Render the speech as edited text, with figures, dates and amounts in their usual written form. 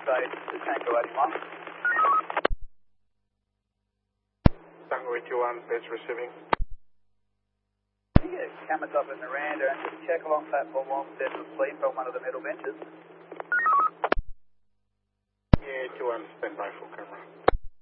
base to Tango 81. Tango 81, base receiving. Can you get cameras up in Miranda and just check along platform 1 if there's a sleep on one of the middle benches? Yeah, 81, stand by for camera.